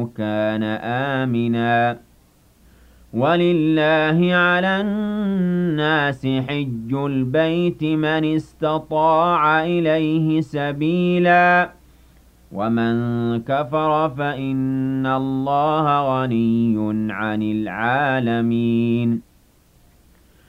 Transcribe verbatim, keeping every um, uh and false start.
كَانَ آمِنًا ۗ وَلِلَّهِ عَلَى النَّاسِ حِجُّ الْبَيْتِ مَنِ اسْتَطَاعَ إِلَيْهِ سَبِيلًا ۚ وَمَن كَفَرَ فَإِنَّ اللَّهَ غَنِيٌّ عَنِ الْعَالَمِينَ